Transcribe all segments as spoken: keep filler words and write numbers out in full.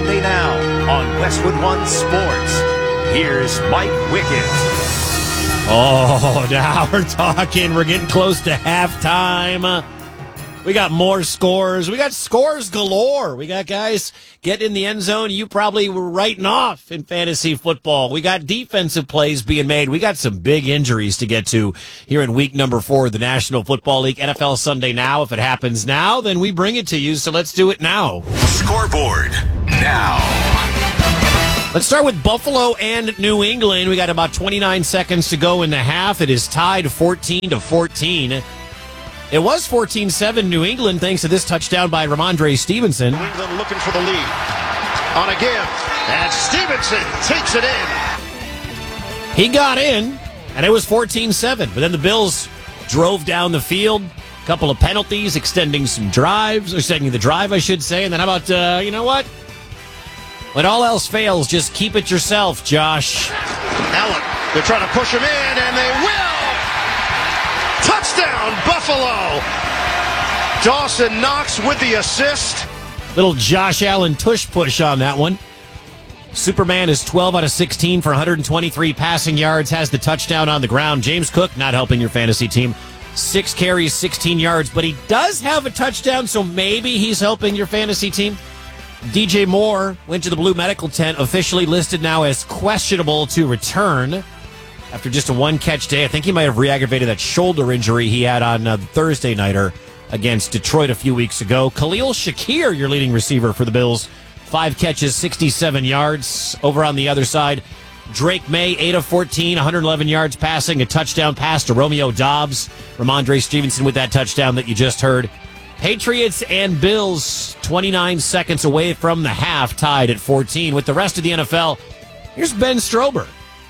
Sunday Now on Westwood One Sports. Here's Mike Wickett. Oh, now we're talking. We're getting close to halftime. We got more scores. We got scores galore. We got guys getting in the end zone you probably were writing off in fantasy football. We got defensive plays being made. We got some big injuries to get to here in week number four of the National Football League. N F L Sunday Now. If it happens now, then we bring it to you. So let's do it now. Scoreboard now. Let's start with Buffalo and New England. We got about twenty-nine seconds to go in the half. It is tied fourteen to fourteen. It was fourteen seven New England thanks to this touchdown by Ramondre Stevenson. New England looking for the lead. On a give. And Stevenson takes it in. He got in, and it was fourteen seven. But then the Bills drove down the field. A couple of penalties, extending some drives, or extending the drive, I should say. And then how about, uh, you know what? When all else fails, just keep it yourself, Josh. Allen, they're trying to push him in, and they will! Touchdown, Buffalo! Dawson Knox with the assist. Little Josh Allen tush push on that one. Superman is twelve out of sixteen for one hundred twenty-three passing yards, has the touchdown on the ground. James Cook not helping your fantasy team. Six carries, sixteen yards, but he does have a touchdown, so maybe he's helping your fantasy team. D J Moore went to the Blue Medical Tent, officially listed now as questionable to return after just a one-catch day. I think he might have re-aggravated that shoulder injury he had on uh, the Thursday nighter against Detroit a few weeks ago. Khalil Shakir, your leading receiver for the Bills, five catches, sixty-seven yards. Over on the other side, Drake May, eight of fourteen, one hundred eleven yards passing, a touchdown pass to Romeo Doubs. Ramondre Stevenson with that touchdown that you just heard. Patriots and Bills, twenty-nine seconds away from the half, tied at fourteen. With the rest of the N F L, here's Ben Strober.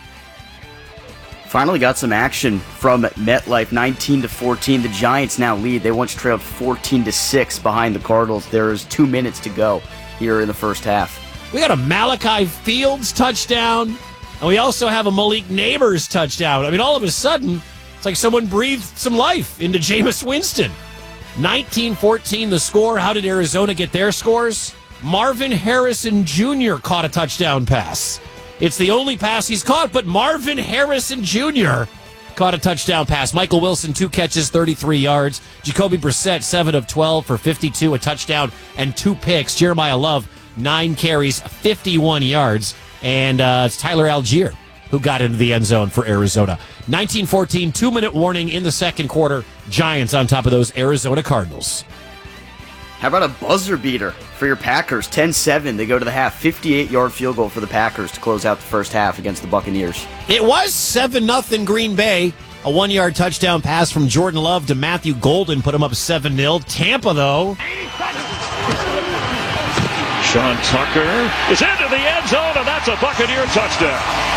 Finally got some action from MetLife, nineteen to fourteen. The Giants now lead. They once trailed fourteen to six behind the Cardinals. There's two minutes to go here in the first half. We got a Malachi Fields touchdown, and we also have a Malik Neighbors touchdown. I mean, all of a sudden, it's like someone breathed some life into Jameis Winston. nineteen fourteen the score. How did Arizona get their scores? Marvin Harrison Junior caught a touchdown pass. It's the only pass he's caught, but Marvin Harrison Junior caught a touchdown pass. Michael Wilson, two catches, thirty-three yards. Jacoby Brissett, seven of twelve for fifty-two, a touchdown and two picks. Jeremiah Love, nine carries, fifty-one yards. And uh, it's Tyler Algier who got into the end zone for Arizona. nineteen fourteen, two-minute warning in the second quarter. Giants on top of those Arizona Cardinals. How about a buzzer beater for your Packers? ten seven, they go to the half. fifty-eight-yard field goal for the Packers to close out the first half against the Buccaneers. It was seven nothing Green Bay. A one-yard touchdown pass from Jordan Love to Matthew Golden put him up seven nil. Tampa, though. Sean Tucker is into the end zone, and that's a Buccaneer touchdown.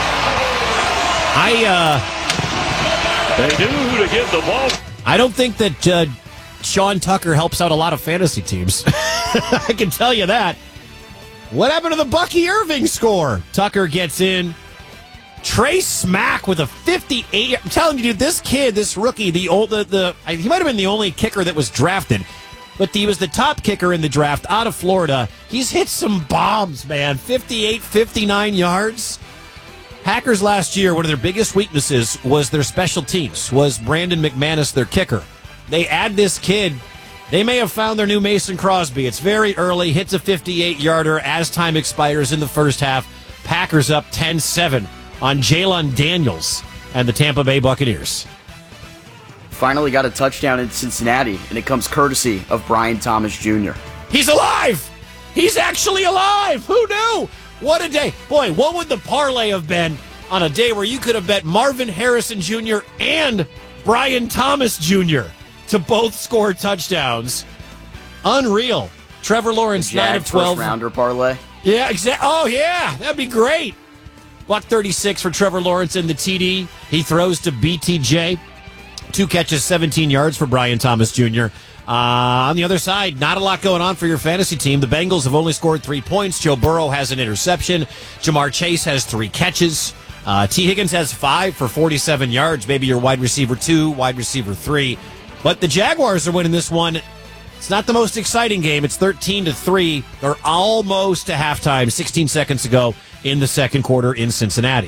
I, uh... They do to give the ball. I don't think that uh, Sean Tucker helps out a lot of fantasy teams. I can tell you that. What happened to the Bucky Irving score? Tucker gets in. Trey Smack with a fifty-eight. I'm telling you, dude, this kid, this rookie, the old, the, the he might have been the only kicker that was drafted, but he was the top kicker in the draft out of Florida. He's hit some bombs, man. fifty-eight, fifty-nine yards. Packers last year, one of their biggest weaknesses was their special teams, was Brandon McManus, their kicker. They add this kid. They may have found their new Mason Crosby. It's very early, hits a fifty-eight-yarder as time expires in the first half. Packers up ten seven on Jalen Daniels and the Tampa Bay Buccaneers. Finally got a touchdown in Cincinnati, and it comes courtesy of Brian Thomas Junior He's alive! He's actually alive! Who knew? What a day. Boy, what would the parlay have been on a day where you could have bet Marvin Harrison Junior and Brian Thomas Junior to both score touchdowns? Unreal. Trevor Lawrence, nine of twelve. First rounder parlay. Yeah, exactly. Oh, yeah, that'd be great. Buck thirty-six for Trevor Lawrence in the T D. He throws to B T J. Two catches, seventeen yards for Brian Thomas Junior Uh, on the other side, not a lot going on for your fantasy team. The Bengals have only scored three points. Joe Burrow has an interception. Jamar Chase has three catches. Uh, T. Higgins has five for forty-seven yards. Maybe your wide receiver two, wide receiver three. But the Jaguars are winning this one It's not the most exciting game. It's thirteen to three. They're almost to halftime, sixteen seconds to go in the second quarter in Cincinnati.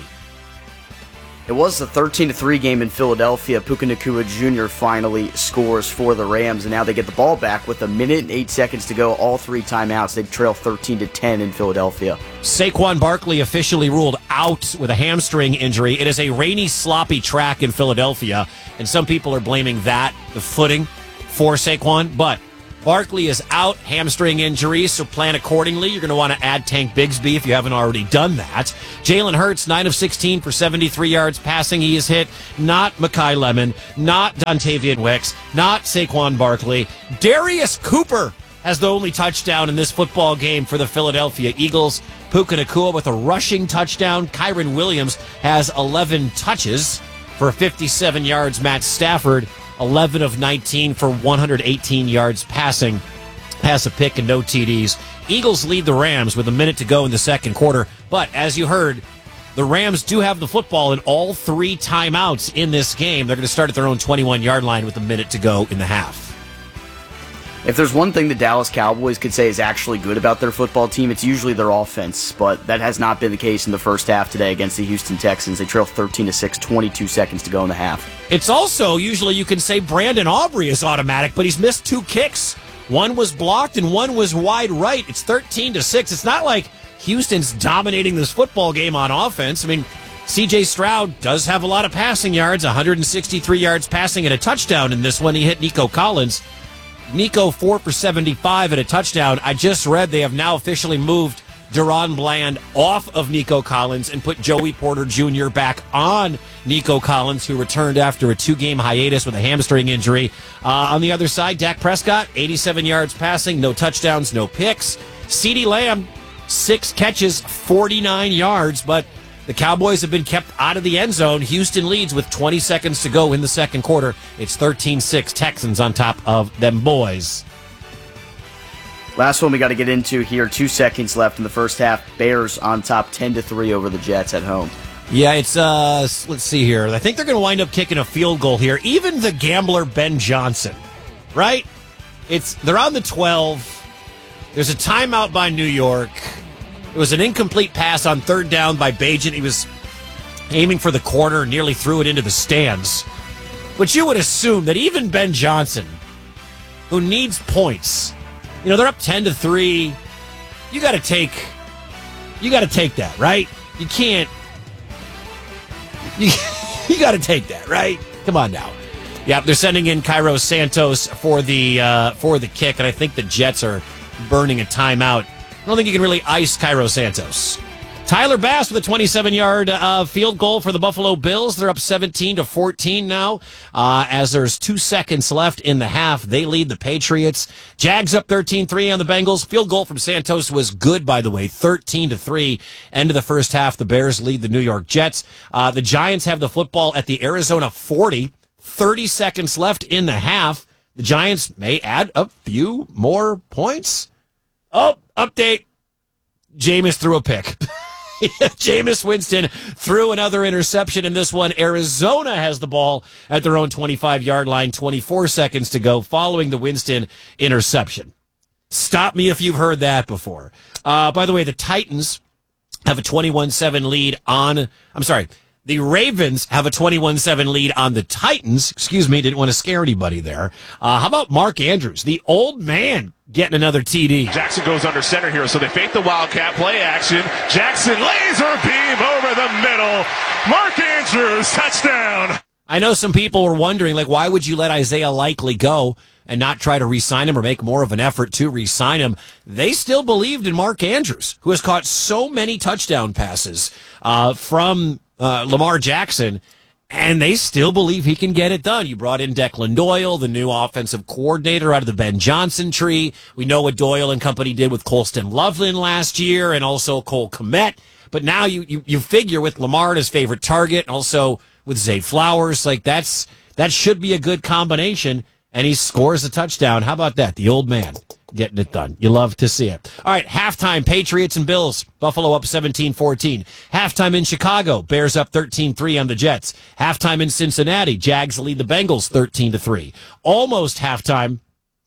It was the thirteen to three game in Philadelphia. Puka Nacua Junior finally scores for the Rams, and now they get the ball back with a minute and eight seconds to go, all three timeouts. They trail thirteen to ten in Philadelphia. Saquon Barkley officially ruled out with a hamstring injury. It is a rainy, sloppy track in Philadelphia, and some people are blaming that, the footing, for Saquon, but Barkley is out, hamstring injury, so plan accordingly. You're going to want to add Tank Bigsby if you haven't already done that. Jalen Hurts, nine of sixteen for seventy-three yards passing. He is hit. Not Mekhi Lemon, not Dontavian Wicks, not Saquon Barkley. Darius Cooper has the only touchdown in this football game for the Philadelphia Eagles. Puka Nacua with a rushing touchdown. Kyron Williams has eleven touches for fifty-seven yards. Matt Stafford, eleven of nineteen for one hundred eighteen yards passing. Pass a pick and no T Ds. Eagles lead the Rams with a minute to go in the second quarter. But as you heard, the Rams do have the football in all three timeouts in this game. They're going to start at their own twenty-one-yard line with a minute to go in the half. If there's one thing the Dallas Cowboys could say is actually good about their football team, it's usually their offense, but that has not been the case in the first half today against the Houston Texans. They trail thirteen to six, twenty-two seconds to go in the half. It's also, usually you can say Brandon Aubrey is automatic, but he's missed two kicks. One was blocked and one was wide right. It's thirteen to six. It's not like Houston's dominating this football game on offense. I mean, C J Stroud does have a lot of passing yards, one hundred sixty-three yards passing and a touchdown in this one. He hit Nico Collins. Nico, four for seventy-five and a touchdown. I just read they have now officially moved Deron Bland off of Nico Collins and put Joey Porter Junior back on Nico Collins, who returned after a two-game hiatus with a hamstring injury. Uh, on the other side, Dak Prescott, eighty-seven yards passing, no touchdowns, no picks. CeeDee Lamb, six catches, forty-nine yards, but the Cowboys have been kept out of the end zone. Houston leads with twenty seconds to go in the second quarter. It's thirteen six, Texans on top of them boys. Last one we got to get into here. Two seconds left in the first half. Bears on top ten to three over the Jets at home. Yeah, it's, uh, let's see here. I think they're going to wind up kicking a field goal here. Even the gambler Ben Johnson, right? It's, they're on the twelve. There's a timeout by New York. It was an incomplete pass on third down by Bagent. He was aiming for the corner and nearly threw it into the stands. But you would assume that even Ben Johnson, who needs points, you know, they're up ten to three. You got to take, you got to take that, right? You can't, you, you got to take that, right? Come on now. Yeah, they're sending in Cairo Santos for the uh, for the kick, and I think the Jets are burning a timeout. I don't think you can really ice Cairo Santos. Tyler Bass with a twenty-seven-yard uh, field goal for the Buffalo Bills. They're up seventeen to fourteen now. Uh, as there's two seconds left in the half, they lead the Patriots. Jags up thirteen three on the Bengals. Field goal from Santos was good, by the way, thirteen to three. End of the first half, the Bears lead the New York Jets. Uh, the Giants have the football at the Arizona forty. thirty seconds left in the half. The Giants may add a few more points. Oh, update. Jameis threw a pick. Jameis Winston threw another interception in this one. Arizona has the ball at their own twenty-five-yard line, twenty-four seconds to go following the Winston interception. Stop me if you've heard that before. Uh, by the way, the Titans have a twenty-one seven lead on, I'm sorry, the Ravens have a twenty-one seven lead on the Titans. Excuse me, didn't want to scare anybody there. Uh, how about Mark Andrews, the old man, getting another T D? Jackson goes under center here, so they fake the Wildcat play action. Jackson laser beam over the middle. Mark Andrews, touchdown. I know some people were wondering, like, why would you let Isaiah Likely go and not try to re-sign him or make more of an effort to re-sign him? They still believed in Mark Andrews, who has caught so many touchdown passes uh, from uh, Lamar Jackson, and they still believe he can get it done. You brought in Declan Doyle, the new offensive coordinator out of the Ben Johnson tree. We know what Doyle and company did with Colston Loveland last year and also Cole Kmet. But now you, you, you figure with Lamar his favorite target, and also with Zay Flowers, like that's that should be a good combination, and he scores a touchdown. How about that? The old man getting it done. You love to see it. All right, halftime, Patriots and Bills. Buffalo up seventeen fourteen. Halftime in Chicago, Bears up thirteen three on the Jets. Halftime in Cincinnati, Jags lead the Bengals thirteen to three. Almost halftime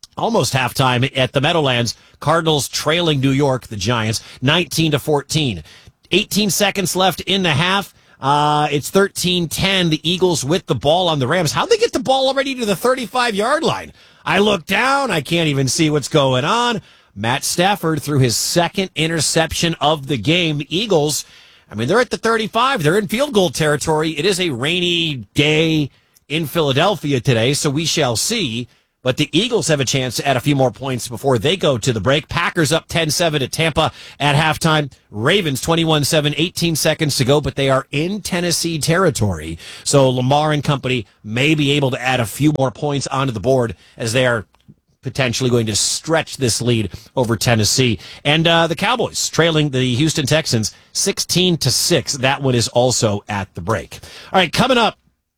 almost halftime at the Meadowlands. Cardinals trailing New York, the Giants, nineteen to fourteen. eighteen seconds left in the half. Uh, it's thirteen ten. The Eagles with the ball on the Rams. How'd they get the ball already to the thirty-five-yard line? I look down. I can't even see what's going on. Matt Stafford threw his second interception of the game. The Eagles, I mean, they're at the thirty-five. They're in field goal territory. It is a rainy day in Philadelphia today, so we shall see. But the Eagles have a chance to add a few more points before they go to the break. Packers up ten seven at Tampa at halftime. Ravens twenty-one seven, eighteen seconds to go, but they are in Tennessee territory. So Lamar and company may be able to add a few more points onto the board as they are potentially going to stretch this lead over Tennessee. And uh, the Cowboys trailing the Houston Texans sixteen to six. That one is also at the break. All right, coming up.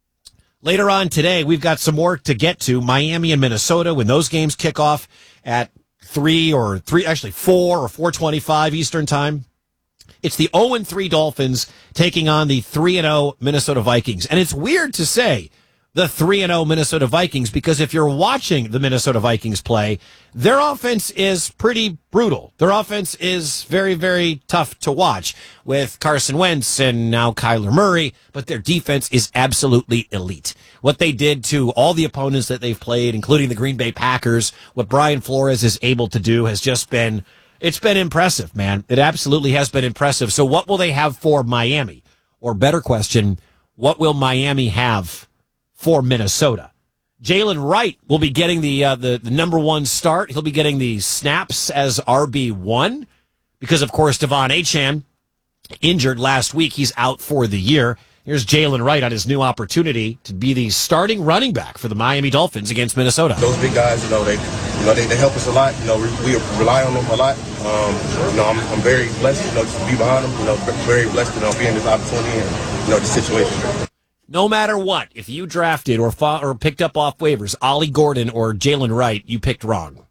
Later on today, we've got some more to get to. Miami and Minnesota, when those games kick off at three or three, actually four or four twenty-five Eastern time. It's the oh and three Dolphins taking on the three and oh Minnesota Vikings. And it's weird to say the three and oh Minnesota Vikings because if you're watching the Minnesota Vikings play, their offense is pretty brutal. Their offense is very, very tough to watch with Carson Wentz and now Kyler Murray, but their defense is absolutely elite. What they did to all the opponents that they've played, including the Green Bay Packers, what Brian Flores is able to do has just been, it's been impressive, man. It absolutely has been impressive. So what will they have for Miami? Or better question, what will Miami have for Minnesota? Jalen Wright will be getting the, uh, the the number one start. He'll be getting the snaps as R B one because, of course, Devon Achane injured last week. He's out for the year. Here's Jalen Wright on his new opportunity to be the starting running back for the Miami Dolphins against Minnesota. Those big guys, you know, they you know they, they help us a lot. You know, we, we rely on them a lot. Um, you know, I'm, I'm very blessed, you know, to be behind them. You know, very blessed to you know, be in this opportunity and you know this situation. No matter what, if you drafted or fought or picked up off waivers Ollie Gordon or Jalen Wright, you picked wrong.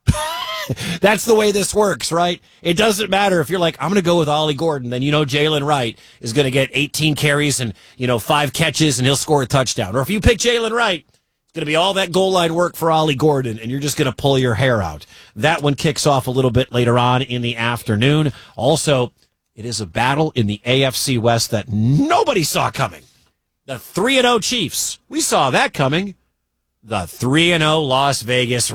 That's the way this works, right? It doesn't matter if you're like, I'm going to go with Ollie Gordon, then you know Jalen Wright is going to get eighteen carries and, you know, five catches and he'll score a touchdown. Or if you pick Jalen Wright, it's going to be all that goal line work for Ollie Gordon and you're just going to pull your hair out. That one kicks off a little bit later on in the afternoon. Also, it is a battle in the A F C West that nobody saw coming. The three and oh Chiefs. We saw that coming. The three and oh Las Vegas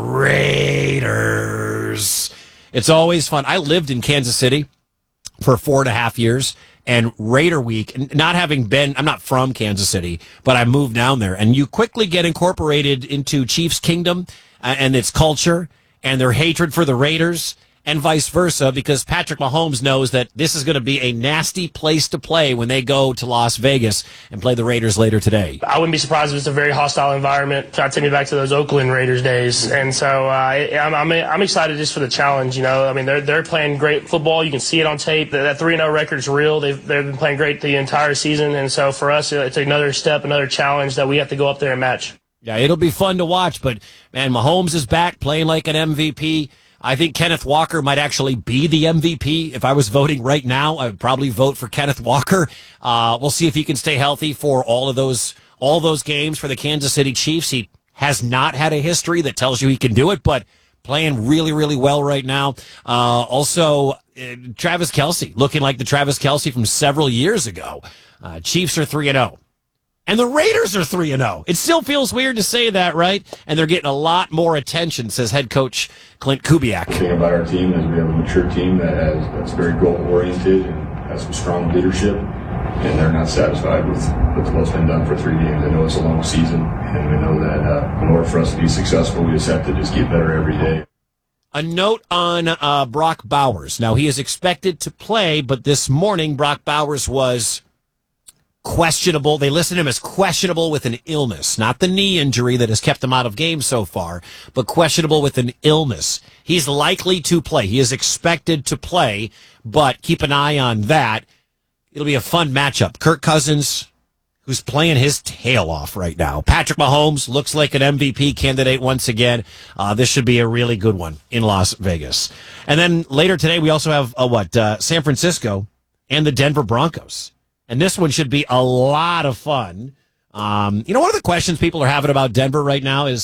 Raiders. It's always fun. I lived in Kansas City for four and a half years, and Raider Week, not having been, I'm not from Kansas City, but I moved down there, and you quickly get incorporated into Chiefs Kingdom uh, and its culture and their hatred for the Raiders, and vice versa, because Patrick Mahomes knows that this is going to be a nasty place to play when they go to Las Vegas and play the Raiders later today. I wouldn't be surprised if it's a very hostile environment. Try to take me back to those Oakland Raiders days. And so uh, I'm, I'm I'm excited just for the challenge. You know, I mean, they're they're playing great football. You can see it on tape. That three and oh record is real. They've, they've been playing great the entire season. And so for us, it's another step, another challenge that we have to go up there and match. Yeah, it'll be fun to watch. But, man, Mahomes is back playing like an M V P. I think Kenneth Walker might actually be the M V P. If I was voting right now, I would probably vote for Kenneth Walker. Uh, we'll see if he can stay healthy for all of those all those games for the Kansas City Chiefs. He has not had a history that tells you he can do it, but playing really, really well right now. Uh, also, uh, Travis Kelce, looking like the Travis Kelce from several years ago. Uh, Chiefs are three and oh. And the Raiders are three and oh. It still feels weird to say that, right? And they're getting a lot more attention, says head coach Clint Kubiak. The thing about our team is we have a mature team that has that's very goal-oriented and has some strong leadership, and they're not satisfied with, with what's been done for three games. They know it's a long season, and we know that uh, in order for us to be successful, we just have to just get better every day. A note on uh, Brock Bowers. Now, he is expected to play, but this morning Brock Bowers was questionable. They listed him as questionable with an illness, not the knee injury that has kept him out of games so far, but questionable with an illness. He's likely to play. He is expected to play, but keep an eye on that. It'll be a fun matchup. Kirk Cousins, who's playing his tail off right now. Patrick Mahomes looks like an M V P candidate once again. Uh, this should be a really good one in Las Vegas. And then later today, we also have uh, what uh, San Francisco and the Denver Broncos. And this one should be a lot of fun. Um, you know, one of the questions people are having about Denver right now is,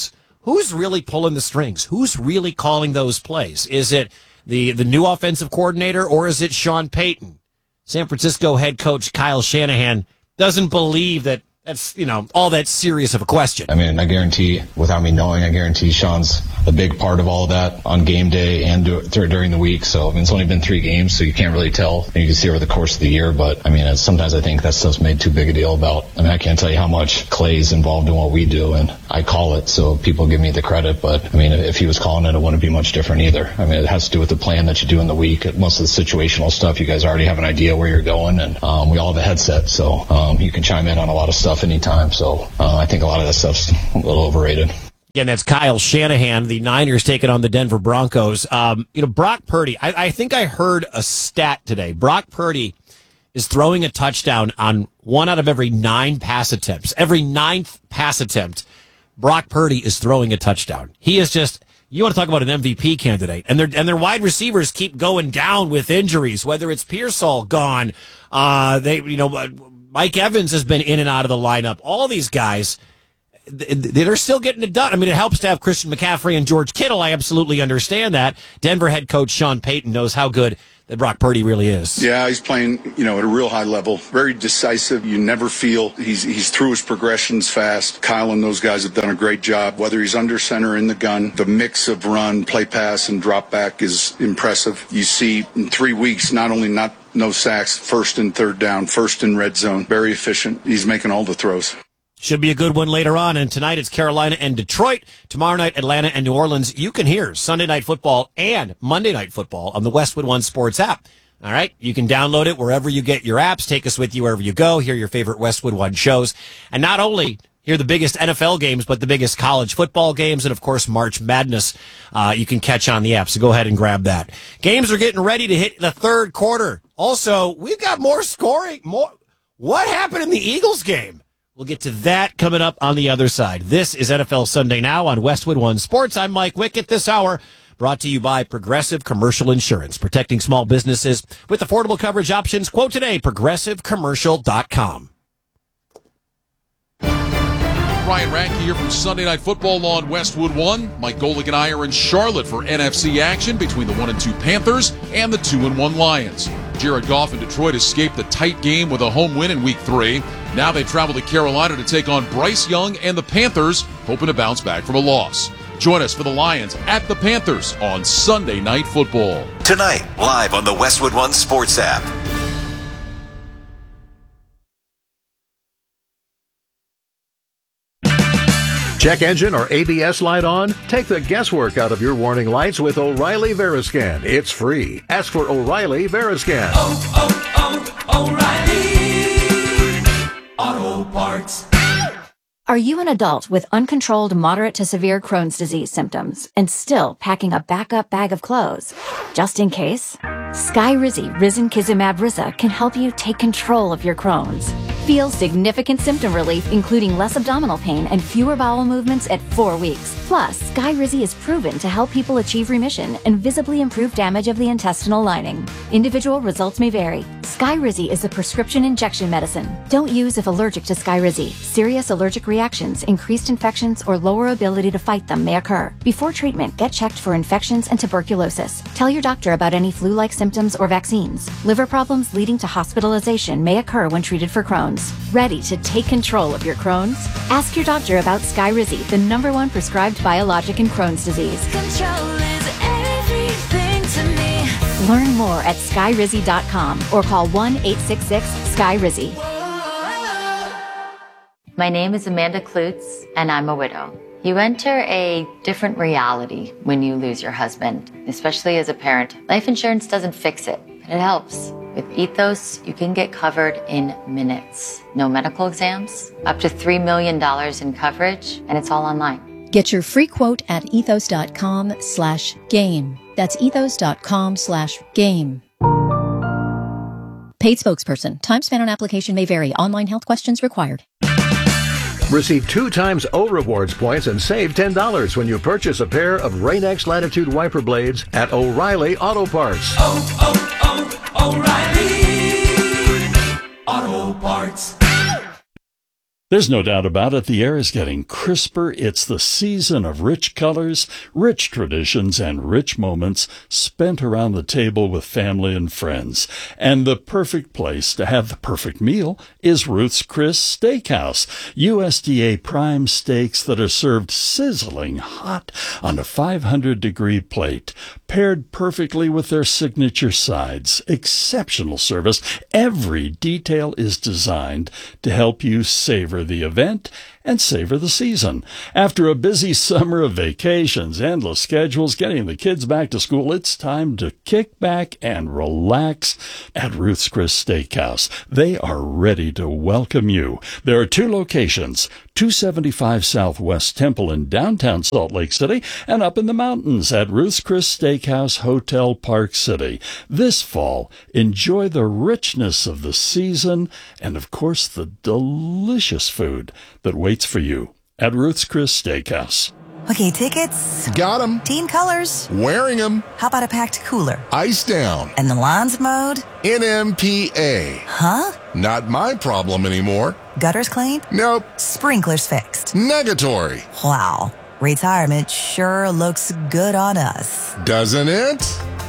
who's really pulling the strings? Who's really calling those plays? Is it the, the new offensive coordinator, or is it Sean Payton? San Francisco head coach Kyle Shanahan doesn't believe that that's, you know, all that serious of a question. I mean, I guarantee, without me knowing, I guarantee Sean's a big part of all of that on game day and do, th- during the week. So, I mean, it's only been three games, so you can't really tell. You can see over the course of the year, but, I mean, it's, sometimes I think that stuff's made too big a deal about. I mean, I can't tell you how much Clay's involved in what we do, and I call it, so people give me the credit. But, I mean, if he was calling it, it wouldn't be much different either. I mean, it has to do with the plan that you do in the week. Most of the situational stuff, you guys already have an idea where you're going, and um, we all have a headset, so um, you can chime in on a lot of stuff anytime. So uh, I think a lot of that stuff's a little overrated. Again, that's Kyle Shanahan, the Niners taking on the Denver Broncos. Um, you know, Brock Purdy, I, I think I heard a stat today. Brock Purdy is throwing a touchdown on one out of every nine pass attempts. Every ninth pass attempt, Brock Purdy is throwing a touchdown. He is just, you want to talk about an M V P candidate. And their and their wide receivers keep going down with injuries, whether it's Pearsall gone, uh, they, you know, Mike Evans has been in and out of the lineup. All these guys, they're still getting it done. I mean, it helps to have Christian McCaffrey and George Kittle. I absolutely understand that. Denver head coach Sean Payton knows how good that Brock Purdy really is. Yeah, he's playing, you know, at a real high level. Very decisive. You never feel he's he's through his progressions fast. Kyle and those guys have done a great job. Whether he's under center, in the gun, the mix of run, play pass, and drop back is impressive. You see in three weeks, not only not no sacks, first and third down, first and red zone. Very efficient. He's making all the throws. Should be a good one later on. And tonight it's Carolina and Detroit. Tomorrow night, Atlanta and New Orleans. You can hear Sunday Night Football and Monday Night Football on the Westwood One Sports app. All right. You can download it wherever you get your apps. Take us with you wherever you go. Hear your favorite Westwood One shows. And not only hear the biggest N F L games, but the biggest college football games. And of course, March Madness, uh, you can catch on the app. So go ahead and grab that. Games are getting ready to hit the third quarter. Also, we've got more scoring. More. What happened in the Eagles game? We'll get to that coming up on the other side. This is N F L Sunday Now on Westwood One Sports. I'm Mike Wickett. This hour brought to you by Progressive Commercial Insurance, protecting small businesses with affordable coverage options. Quote today, progressive commercial dot com. Ryan Radke here from Sunday Night Football on Westwood One. Mike Golick and I are in Charlotte for N F C action between the one and two Panthers and the two and one Lions. Jared Goff and Detroit escaped the tight game with a home win in week three. Now they travel to Carolina to take on Bryce Young and the Panthers, hoping to bounce back from a loss. Join us for the Lions at the Panthers on Sunday Night Football. Tonight, live on the Westwood One Sports app. Check engine or A B S light on? Take the guesswork out of your warning lights with O'Reilly Veriscan. It's free. Ask for O'Reilly Veriscan. Oh, oh, oh, O'Reilly Auto Parts. Are you an adult with uncontrolled moderate to severe Crohn's disease symptoms and still packing a backup bag of clothes? Just in case? Skyrizi Risankizumab Riza can help you take control of your Crohn's. Feel significant symptom relief, including less abdominal pain and fewer bowel movements at four weeks. Plus, Skyrizi is proven to help people achieve remission and visibly improve damage of the intestinal lining. Individual results may vary. Skyrizi is a prescription injection medicine. Don't use if allergic to Skyrizi. Serious allergic reactions, increased infections, or lower ability to fight them may occur. Before treatment, get checked for infections and tuberculosis. Tell your doctor about any flu-like symptoms or vaccines. Liver problems leading to hospitalization may occur when treated for Crohn's. Ready to take control of your Crohn's? Ask your doctor about Skyrizi, the number one prescribed biologic in Crohn's disease. Control is everything to me. Learn more at skyrizi dot com or call one eight six six sky rizi. My name is Amanda Klutz, and I'm a widow. You enter a different reality when you lose your husband, especially as a parent. Life insurance doesn't fix it, but it helps. With Ethos, you can get covered in minutes. No medical exams, up to three million dollars in coverage, and it's all online. Get your free quote at ethos.com slash game. That's ethos.com slash game. Paid spokesperson. Time spent on application may vary. Online health questions required. Receive two times O Rewards points and save ten dollars when you purchase a pair of Rain-X Latitude wiper blades at O'Reilly Auto Parts. Oh, oh, oh, O'Reilly Auto Parts. There's no doubt about it. The air is getting crisper. It's the season of rich colors, rich traditions, and rich moments spent around the table with family and friends. And the perfect place to have the perfect meal is Ruth's Chris Steakhouse. U S D A prime steaks that are served sizzling hot on a five hundred degree plate, paired perfectly with their signature sides. Exceptional service. Every detail is designed to help you savor the event and savor the season. After a busy summer of vacations, endless schedules, getting the kids back to school, it's time to kick back and relax at Ruth's Chris Steakhouse. They are ready to welcome you. There are two locations, two seventy-five Southwest Temple in downtown Salt Lake City and up in the mountains at Ruth's Chris Steakhouse Hotel Park City. This fall, enjoy the richness of the season and, of course, the delicious food that waits for you at Ruth's Chris Steakhouse. Okay, tickets. Got them. Team colors. Wearing them. How about a packed cooler? Ice down. And the lawns mowed? N M P A. Huh? Not my problem anymore. Gutters cleaned? Nope. Sprinklers fixed? Negatory. Wow. Retirement sure looks good on us. Doesn't it?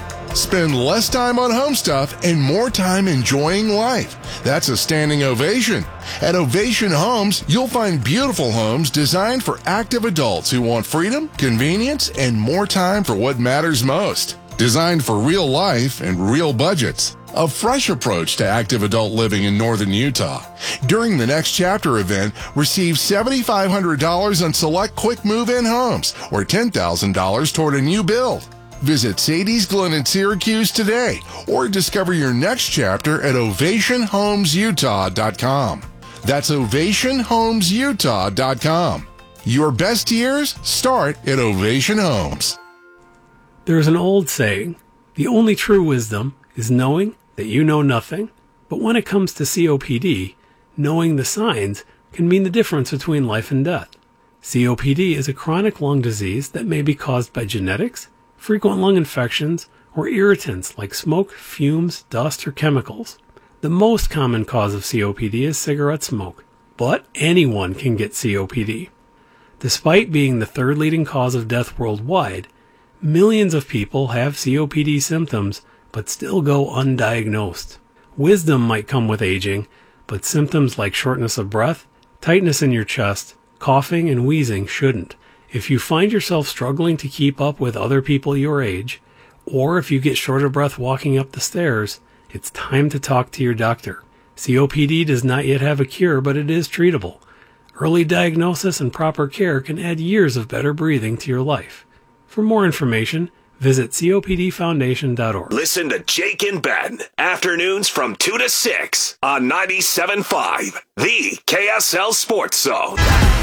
Spend less time on home stuff and more time enjoying life. That's a standing ovation. At Ovation Homes, you'll find beautiful homes designed for active adults who want freedom, convenience, and more time for what matters most. Designed for real life and real budgets. A fresh approach to active adult living in northern Utah. During the Next Chapter event, receive seven thousand five hundred dollars on select quick move-in homes or ten thousand dollars toward a new build. Visit Sadie's Glen in Syracuse today or discover your next chapter at ovation homes utah dot com. That's ovation homes utah dot com. Your best years start at Ovation Homes. There's an old saying, the only true wisdom is knowing that you know nothing. But when it comes to C O P D, knowing the signs can mean the difference between life and death. C O P D is a chronic lung disease that may be caused by genetics, frequent lung infections, or irritants like smoke, fumes, dust, or chemicals. The most common cause of C O P D is cigarette smoke, but anyone can get C O P D. Despite being the third leading cause of death worldwide, millions of people have C O P D symptoms but still go undiagnosed. Wisdom might come with aging, but symptoms like shortness of breath, tightness in your chest, coughing, and wheezing shouldn't. If you find yourself struggling to keep up with other people your age, or if you get short of breath walking up the stairs, it's time to talk to your doctor. C O P D does not yet have a cure, but it is treatable. Early diagnosis and proper care can add years of better breathing to your life. For more information, visit C O P D foundation dot org. Listen to Jake and Ben, afternoons from two to six on ninety-seven point five, the K S L Sports Zone.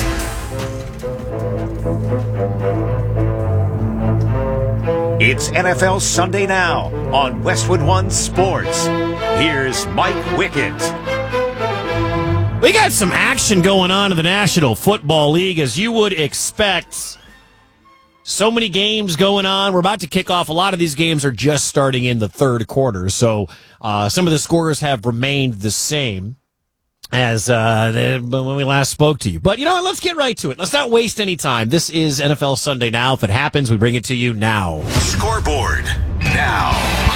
It's N F L Sunday Now on Westwood One Sports. Here's Mike Wickett. We got some action going on in the National Football League, as you would expect. So many games going on. We're about to kick off. A lot of these games are just starting in the third quarter, so uh, some of the scores have remained the same as uh, the, when we last spoke to you. But, you know what, let's get right to it. Let's not waste any time. This is N F L Sunday Now. If it happens, we bring it to you now. Scoreboard now.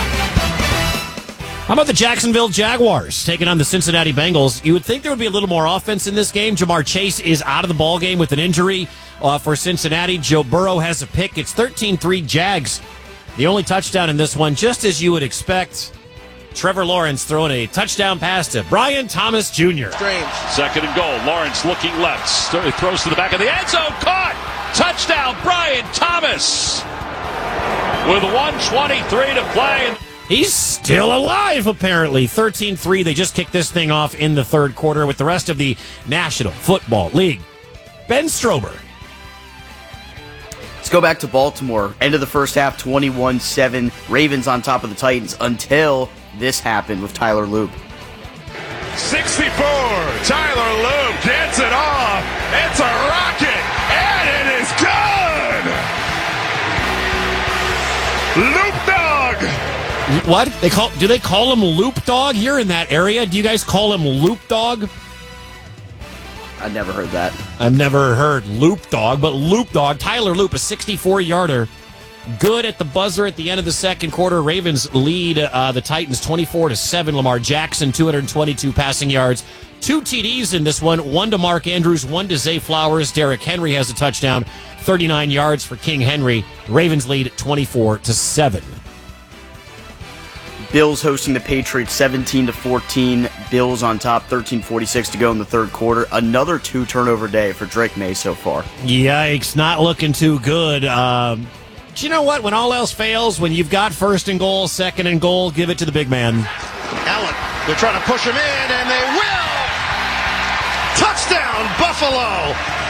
How about the Jacksonville Jaguars taking on the Cincinnati Bengals? You would think there would be a little more offense in this game. Jamar Chase is out of the ballgame with an injury uh, for Cincinnati. Joe Burrow has a pick. It's thirteen three Jags. The only touchdown in this one, just as you would expect. Trevor Lawrence throwing a touchdown pass to Brian Thomas Junior Strange. Second and goal. Lawrence looking left. St- throws to the back of the end zone. Caught. Touchdown, Brian Thomas. With one twenty-three to play. He's still alive, apparently. thirteen three. They just kicked this thing off in the third quarter with the rest of the National Football League. Ben Strober. Let's go back to Baltimore. End of the first half, twenty-one seven. Ravens on top of the Titans until this happened with Tyler Loop. sixty-four. Tyler Loop gets it off. It's a rocket, and it is good. Loop dog. What? They call? Do they call him Loop Dog here in that area? Do you guys call him Loop Dog? I never heard that. I've never heard Loop Dog, but Loop Dog, Tyler Loop, a sixty-four-yarder. Good at the buzzer at the end of the second quarter. Ravens lead uh, the Titans twenty-four to seven. Lamar Jackson, two hundred twenty-two passing yards. Two T Ds in this one. One to Mark Andrews, one to Zay Flowers. Derrick Henry has a touchdown. thirty-nine yards for King Henry. Ravens lead twenty-four to seven. Bills hosting the Patriots seventeen to fourteen. Bills on top, thirteen forty-six to go in the third quarter. Another two turnover day for Drake May so far. Yikes, not looking too good. Um, but you know what? When all else fails, when you've got first and goal, second and goal, give it to the big man. Allen, they're trying to push him in, and they will! Touchdown, Buffalo!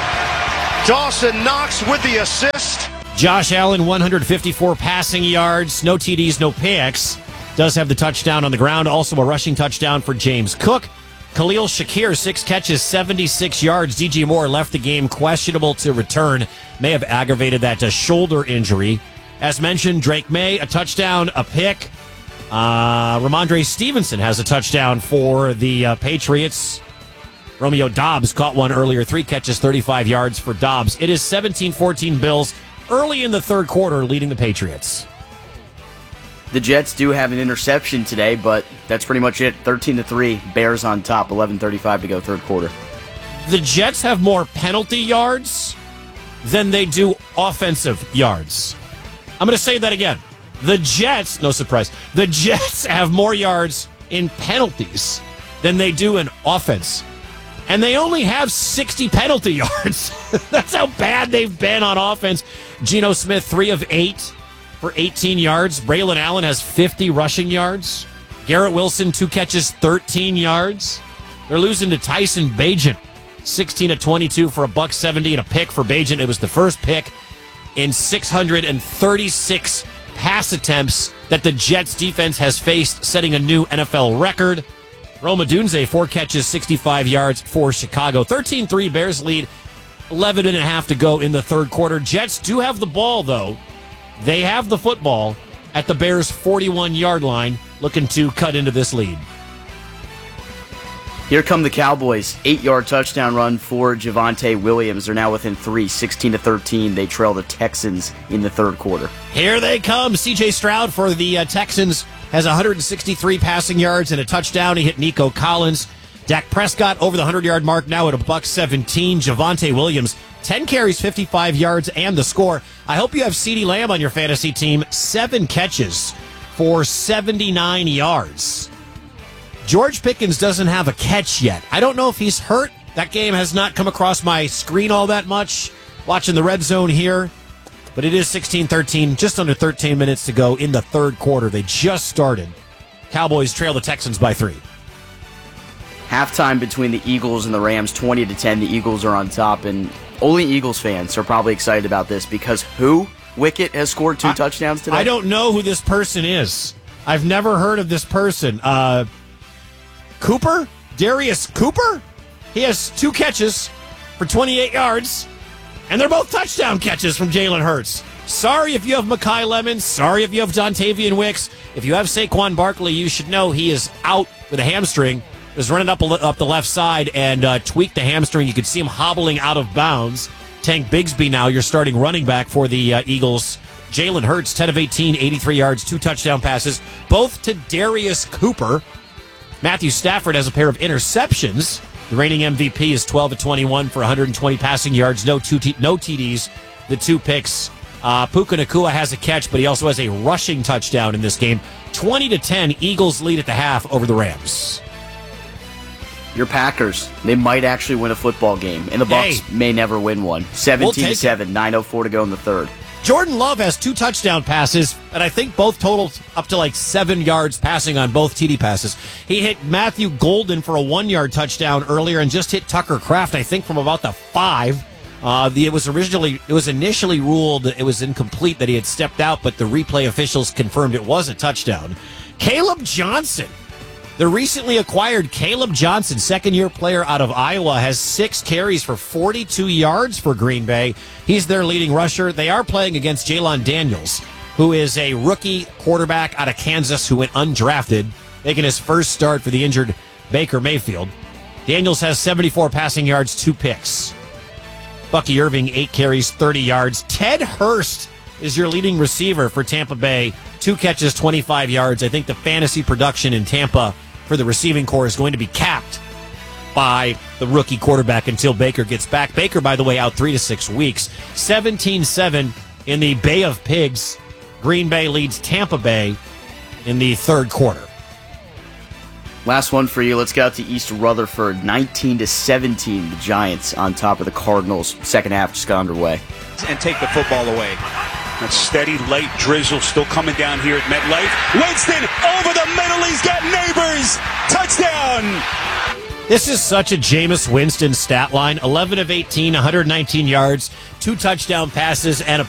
Dawson Knox with the assist. Josh Allen, one hundred fifty-four passing yards, no T Ds, no picks. Does have the touchdown on the ground. Also a rushing touchdown for James Cook. Khalil Shakir, six catches, seventy-six yards. D J Moore left the game questionable to return. May have aggravated that uh, shoulder injury. As mentioned, Drake May, a touchdown, a pick. Uh, Ramondre Stevenson has a touchdown for the uh, Patriots. Romeo Dobbs caught one earlier. Three catches, thirty-five yards for Dobbs. It is seventeen fourteen Bills early in the third quarter leading the Patriots. The Jets do have an interception today, but that's pretty much it. thirteen to three, Bears on top, eleven thirty-five to go third quarter. The Jets have more penalty yards than they do offensive yards. I'm going to say that again. The Jets, no surprise, the Jets have more yards in penalties than they do in offense. And they only have sixty penalty yards. That's how bad they've been on offense. Geno Smith, three of eight for eighteen yards. Braylon Allen has fifty rushing yards. Garrett Wilson, two catches, thirteen yards. They're losing to Tyson Bagent, sixteen of twenty-two for a buck seventy and a pick for Bagent. It was the first pick in six hundred thirty-six pass attempts that the Jets defense has faced, setting a new N F L record. Rome Odunze, four catches, sixty-five yards for Chicago. thirteen three Bears lead, eleven and a half to go in the third quarter. Jets do have the ball, though. They have the football at the Bears' forty-one-yard line, looking to cut into this lead. Here come the Cowboys. Eight-yard touchdown run for Javonte Williams. They're now within three, sixteen to thirteen. They trail the Texans in the third quarter. Here they come. C J Stroud for the uh, Texans has one hundred sixty-three passing yards and a touchdown. He hit Nico Collins. Dak Prescott over the hundred-yard mark now at a buck seventeen. Javonte Williams, ten carries, fifty-five yards, and the score. I hope you have CeeDee Lamb on your fantasy team. Seven catches for seventy-nine yards. George Pickens doesn't have a catch yet. I don't know if he's hurt. That game has not come across my screen all that much. Watching the red zone here. But it is sixteen thirteen, just under thirteen minutes to go in the third quarter. They just started. Cowboys trail the Texans by three. Halftime between the Eagles and the Rams, twenty to ten. The Eagles are on top, and only Eagles fans are probably excited about this because who, Wicket, has scored two I, touchdowns today? I don't know who this person is. I've never heard of this person. Uh, Cooper? Darius Cooper? He has two catches for twenty-eight yards, and they're both touchdown catches from Jalen Hurts. Sorry if you have Mekhi Lemons. Sorry if you have Dontavian Wicks. If you have Saquon Barkley, you should know he is out with a hamstring. He was running up up the left side and uh, tweaked the hamstring. You could see him hobbling out of bounds. Tank Bigsby now, your starting running back for the uh, Eagles. Jalen Hurts, ten of eighteen, eighty-three yards, two touchdown passes, both to Darius Cooper. Matthew Stafford has a pair of interceptions. The reigning M V P is twelve of twenty-one for one hundred twenty passing yards, no two t- no T Ds, the two picks. Uh, Puka Nacua has a catch, but he also has a rushing touchdown in this game. twenty to ten, Eagles lead at the half over the Rams. Your Packers, they might actually win a football game, and the Bucs hey. may never win one. seventeen to seven, nine oh four to go in the third. Jordan Love has two touchdown passes, and I think both totaled up to like seven yards passing on both T D passes. He hit Matthew Golden for a one-yard touchdown earlier and just hit Tucker Kraft, I think, from about the five. Uh, the, it was originally, it was initially ruled it was incomplete that he had stepped out, but the replay officials confirmed it was a touchdown. Caleb Johnson. The recently acquired Caleb Johnson, second-year player out of Iowa, has six carries for forty-two yards for Green Bay. He's their leading rusher. They are playing against Jalen Daniels, who is a rookie quarterback out of Kansas who went undrafted, making his first start for the injured Baker Mayfield. Daniels has seventy-four passing yards, two picks. Bucky Irving, eight carries, thirty yards. Ted Hurst is your leading receiver for Tampa Bay. Two catches, twenty-five yards. I think the fantasy production in Tampa for the receiving corps is going to be capped by the rookie quarterback until Baker gets back. Baker, by the way, out three to six weeks. seventeen seven in the Bay of Pigs. Green Bay leads Tampa Bay in the third quarter. Last one for you. Let's get out to East Rutherford. nineteen to seventeen, the Giants on top of the Cardinals. Second half just got underway. And take the football away. That steady light drizzle still coming down here at MetLife. Winston over the middle. He's got Neighbors. Touchdown. This is such a Jameis Winston stat line. eleven of eighteen, one hundred nineteen yards, two touchdown passes, and a